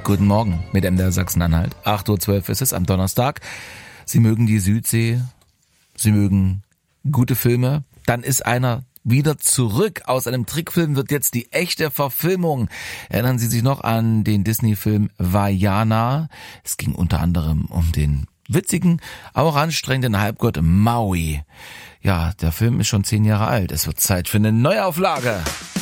Guten Morgen mit MDR Sachsen-Anhalt. 8.12 Uhr ist es am Donnerstag. Sie mögen die Südsee, Sie mögen gute Filme. Dann ist einer wieder zurück. Aus einem Trickfilm wird jetzt die echte Verfilmung. Erinnern Sie sich noch an den Disney-Film Vaiana? Es ging unter anderem um den witzigen, aber auch anstrengenden Halbgott Maui. Ja, der Film ist schon 10 Jahre alt. Es wird Zeit für eine Neuauflage.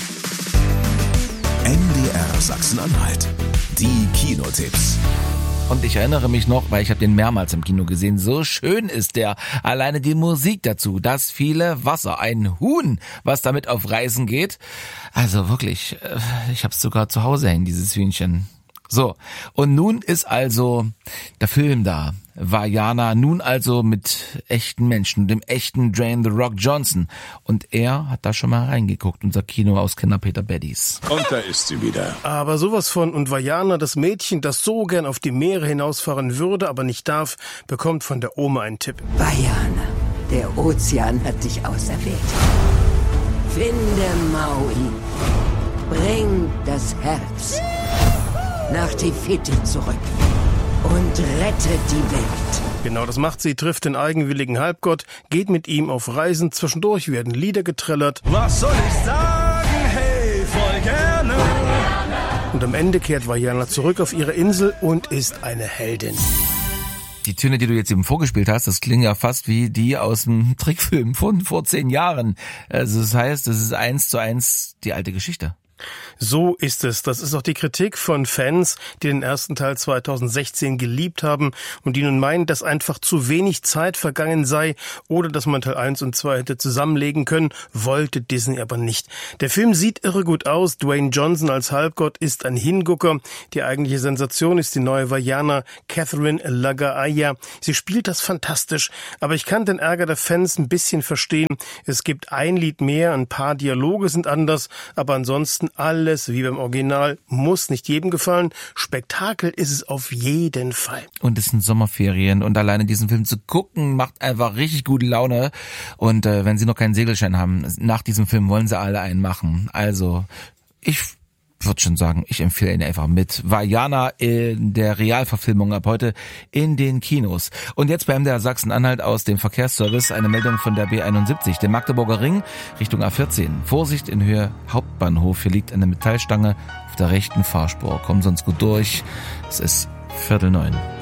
MDR Sachsen-Anhalt. Die Kinotipps. Und ich erinnere mich noch, weil ich habe den mehrmals im Kino gesehen, so schön ist der. Alleine die Musik dazu, das viele Wasser, ein Huhn, was damit auf Reisen geht. Also wirklich, ich habe es sogar zu Hause hängen, dieses Hühnchen. So, und nun ist also der Film da, Vaiana, nun also mit echten Menschen, dem echten Dwayne The Rock Johnson. Und er hat da schon mal reingeguckt, unser Kinoauskenner Peter Beddies. Und da ist sie wieder. Aber sowas von. Und Vaiana, das Mädchen, das so gern auf die Meere hinausfahren würde, aber nicht darf, bekommt von der Oma einen Tipp. Vaiana, der Ozean hat dich auserwählt. Finde Maui. Bring das Herz nach Te-Fiti zurück und rette die Welt. Genau, das macht sie, trifft den eigenwilligen Halbgott, geht mit ihm auf Reisen, zwischendurch werden Lieder geträllert. Was soll ich sagen? Hey, voll gerne. Und am Ende kehrt Vaiana zurück auf ihre Insel und ist eine Heldin. Die Töne, die du jetzt eben vorgespielt hast, das klingen ja fast wie die aus dem Trickfilm von vor 10 Jahren. Also das heißt, das ist 1:1 die alte Geschichte. So ist es. Das ist auch die Kritik von Fans, die den ersten Teil 2016 geliebt haben und die nun meinen, dass einfach zu wenig Zeit vergangen sei oder dass man Teil 1 und 2 hätte zusammenlegen können, wollte Disney aber nicht. Der Film sieht irre gut aus. Dwayne Johnson als Halbgott ist ein Hingucker. Die eigentliche Sensation ist die neue Vaiana, Catherine Lagaya. Sie spielt das fantastisch, aber ich kann den Ärger der Fans ein bisschen verstehen. Es gibt ein Lied mehr, ein paar Dialoge sind anders, aber ansonsten alles wie beim Original, muss nicht jedem gefallen. Spektakel ist es auf jeden Fall. Und es sind Sommerferien und alleine diesen Film zu gucken, macht einfach richtig gute Laune. Und wenn Sie noch keinen Segelschein haben, nach diesem Film wollen Sie alle einen machen. Also, ich würde schon sagen, ich empfehle ihn einfach mit. Vaiana in der Realverfilmung ab heute in den Kinos. Und jetzt bei MDR Sachsen-Anhalt aus dem Verkehrsservice eine Meldung von der B71, dem Magdeburger Ring Richtung A14. Vorsicht in Höhe Hauptbahnhof. Hier liegt eine Metallstange auf der rechten Fahrspur. Kommen Sie uns gut durch. Es ist 8:45.